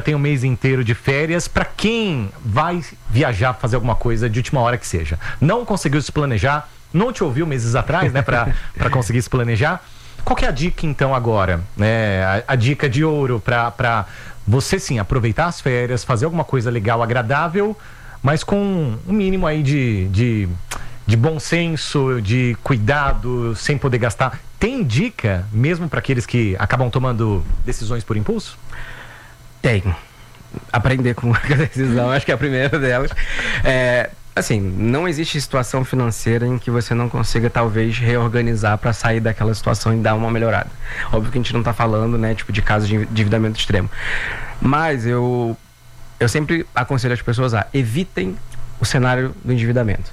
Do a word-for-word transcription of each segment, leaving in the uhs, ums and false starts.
tem um mês inteiro de férias. Para quem vai viajar, fazer alguma coisa de última hora que seja, não conseguiu se planejar, não te ouviu meses atrás, né, para para conseguir se planejar. Qual que é a dica então agora, né? A, a dica de ouro para para você sim aproveitar as férias, fazer alguma coisa legal, agradável, mas com um mínimo aí de, de, de bom senso, de cuidado, sem poder gastar. Tem dica mesmo para aqueles que acabam tomando decisões por impulso? Tem. Aprender com a decisão, acho que é a primeira delas. É, assim, não existe situação financeira em que você não consiga talvez reorganizar para sair daquela situação e dar uma melhorada. Óbvio que a gente não está falando, né, tipo, de casos de endividamento extremo. Mas eu, eu sempre aconselho as pessoas a evitem o cenário do endividamento.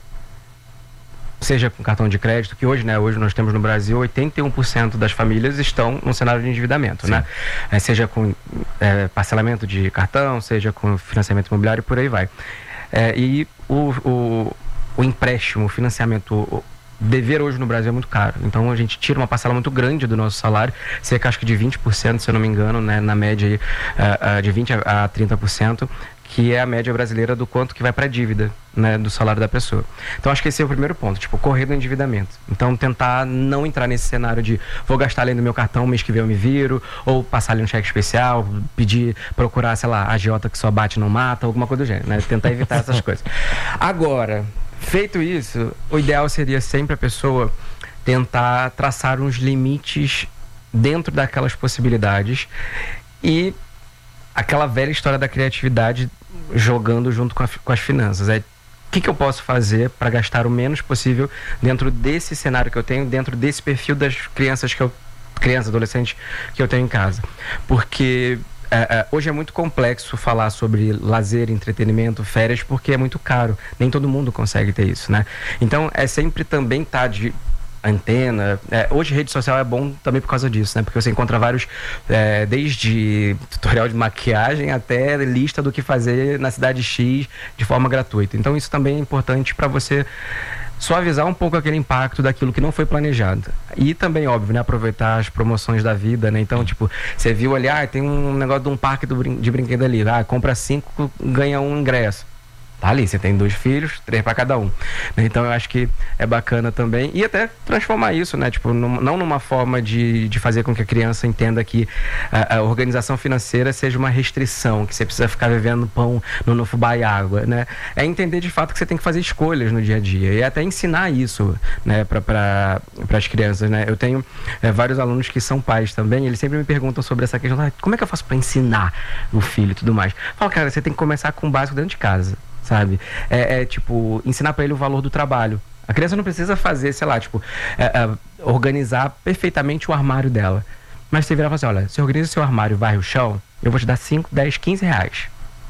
Seja com cartão de crédito, que hoje, né, hoje nós temos no Brasil oitenta e um por cento das famílias estão no cenário de endividamento, né? É, seja com é, parcelamento de cartão, seja com financiamento imobiliário e por aí vai. É, e o, o, o empréstimo, o financiamento, o dever hoje no Brasil é muito caro. Então a gente tira uma parcela muito grande do nosso salário, cerca acho que de vinte por cento, se eu não me engano, né, na média aí, uh, uh, de vinte por cento a trinta por cento, que é a média brasileira do quanto que vai para a dívida, né, do salário da pessoa. Então acho que esse é o primeiro ponto, tipo, correr do endividamento. Então tentar não entrar nesse cenário de vou gastar além do meu cartão, mês que vem eu me viro, ou passar ali um cheque especial, pedir, procurar, sei lá, a agiota que só bate e não mata, alguma coisa do gênero, né? Tentar evitar essas coisas. Agora, feito isso, o ideal seria sempre a pessoa tentar traçar uns limites dentro daquelas possibilidades e aquela velha história da criatividade jogando junto com, a, com as finanças. É, o que, que eu posso fazer para gastar o menos possível dentro desse cenário que eu tenho, dentro desse perfil das crianças que eu, crianças, adolescentes que eu tenho em casa. Porque é, é, hoje é muito complexo falar sobre lazer, entretenimento, férias, porque é muito caro. Nem todo mundo consegue ter isso, né? Então é sempre também estar de antena. É, hoje rede social é bom também por causa disso, né? Porque você encontra vários, é, desde tutorial de maquiagem até lista do que fazer na cidade X de forma gratuita. Então isso também é importante para você suavizar um pouco aquele impacto daquilo que não foi planejado. E também, óbvio, né, aproveitar as promoções da vida, né? Então, tipo, você viu ali, ah, tem um negócio de um parque do brin- de brinquedo ali, ah, compra cinco, ganha um ingresso. Tá ali, você tem dois filhos, três para cada um. Então eu acho que é bacana também. E até transformar isso, né? Tipo, num, não numa forma de, de fazer com que a criança entenda que a, a organização financeira seja uma restrição, que você precisa ficar vivendo pão no, no fubá e água, né? É entender de fato que você tem que fazer escolhas no dia a dia. E até ensinar isso, né, para pra, as crianças, né? Eu tenho é, vários alunos que são pais também, eles sempre me perguntam sobre essa questão, ah, como é que eu faço para ensinar o filho e tudo mais? Fala, cara, você tem que começar com o básico dentro de casa. Sabe? É, é tipo, ensinar para ele o valor do trabalho. A criança não precisa fazer, sei lá, tipo, é, é, organizar perfeitamente o armário dela. Mas você virar e falar assim, olha, se organiza o seu armário e varre o chão, eu vou te dar cinco, dez, quinze reais.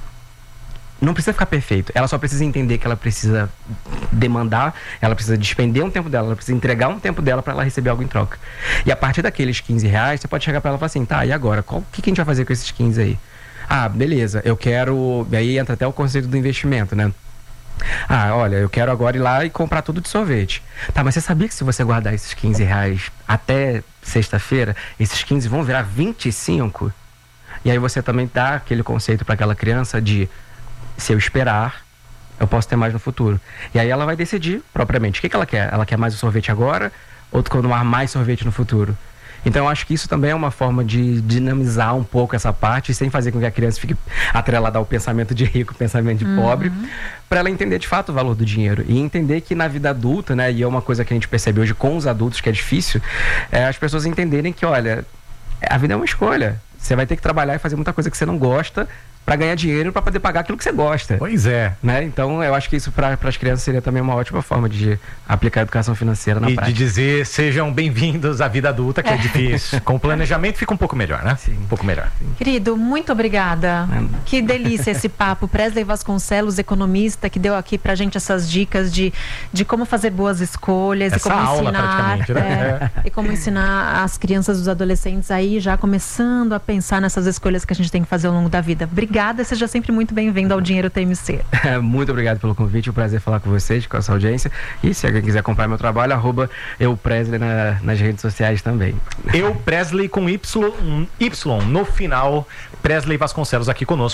Não precisa ficar perfeito. Ela só precisa entender que ela precisa demandar, ela precisa despender um tempo dela, ela precisa entregar um tempo dela para ela receber algo em troca. E a partir daqueles quinze reais, você pode chegar para ela e falar assim, tá, e agora? O que, que a gente vai fazer com esses quinze aí? Ah, beleza, eu quero... Aí entra até o conceito do investimento, né? Ah, olha, eu quero agora ir lá e comprar tudo de sorvete. Tá, mas você sabia que se você guardar esses quinze reais até sexta-feira, esses quinze vão virar vinte e cinco? E aí você também dá aquele conceito para aquela criança de, se eu esperar, eu posso ter mais no futuro. E aí ela vai decidir propriamente o que, que ela quer. Ela quer mais o sorvete agora ou tomar mais sorvete no futuro? Então eu acho que isso também é uma forma de dinamizar um pouco essa parte, sem fazer com que a criança fique atrelada ao pensamento de rico, pensamento de uhum. pobre, para ela entender de fato o valor do dinheiro. E entender que na vida adulta, né, e é uma coisa que a gente percebe hoje com os adultos, que é difícil, é as pessoas entenderem que, olha, a vida é uma escolha. Você vai ter que trabalhar e fazer muita coisa que você não gosta para ganhar dinheiro, para poder pagar aquilo que você gosta. Pois é. Né? Então, eu acho que isso para as crianças seria também uma ótima forma de aplicar a educação financeira na e prática. E de dizer, sejam bem-vindos à vida adulta, que é, é difícil. Com planejamento fica um pouco melhor, né? Sim. Um pouco melhor. Sim. Querido, muito obrigada. É. Que delícia esse papo. Presley Vasconcelos, economista, que deu aqui pra gente essas dicas de, de como fazer boas escolhas. Essa e como aula, ensinar, praticamente, né? É, e como ensinar as crianças e os adolescentes aí já começando a pensar nessas escolhas que a gente tem que fazer ao longo da vida. Obrigada, seja sempre muito bem-vindo ao Dinheiro T M C. Muito obrigado pelo convite, é um prazer falar com vocês, com essa audiência. E se alguém quiser acompanhar meu trabalho, arroba eu Presley na, nas redes sociais também. Eu Presley com Y, Y no final. Presley Vasconcelos aqui conosco.